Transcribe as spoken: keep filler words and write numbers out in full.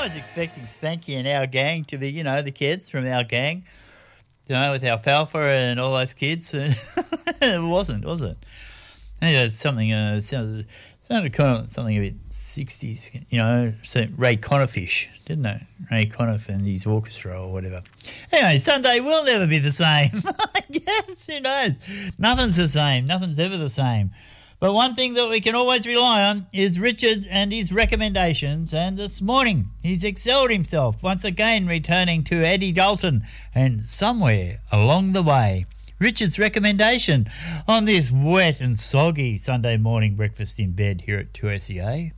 was expecting Spanky and our gang to be, you know, the kids from our gang, you know, with Alfalfa and all those kids. It wasn't, was it? Anyway, something, uh, sounded, sounded kind of something a bit sixties, you know, so Ray Connifish, didn't it? Ray Conniff and his orchestra or whatever. Anyway, Sunday will never be the same. I guess, who knows? Nothing's the same. Nothing's ever the same. But one thing that we can always rely on is Richard and his recommendations, and this morning he's excelled himself, once again returning to Eddie Dalton and Somewhere Along the Way. Richard's recommendation on this wet and soggy Sunday morning breakfast in bed here at two S E A.